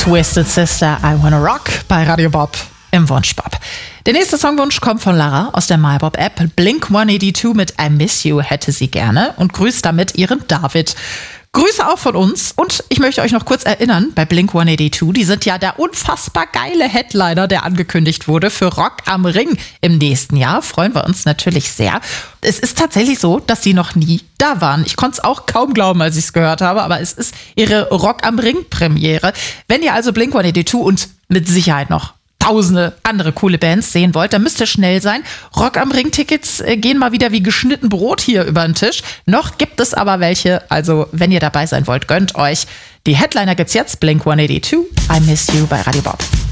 Twisted Sister, I Wanna Rock bei Radio Bob im Wunschbob. Der nächste Songwunsch kommt von Lara aus der MyBob-App. Blink-182 mit I Miss You hätte sie gerne und grüßt damit ihren David. Grüße auch von uns und ich möchte euch noch kurz erinnern, bei Blink-182, die sind ja der unfassbar geile Headliner, der angekündigt wurde für Rock am Ring im nächsten Jahr. Freuen wir uns natürlich sehr. Es ist tatsächlich so, dass sie noch nie da waren. Ich konnte es auch kaum glauben, als ich es gehört habe, aber es ist ihre Rock am Ring Premiere. Wenn ihr also Blink-182 und mit Sicherheit noch tausende andere coole Bands sehen wollt, dann müsst ihr schnell sein. Rock am Ring-Tickets gehen mal wieder wie geschnitten Brot hier über den Tisch. Noch gibt es aber welche, also wenn ihr dabei sein wollt, gönnt euch. Die Headliner gibt's jetzt, Blink-182, I Miss You bei Radio Bob.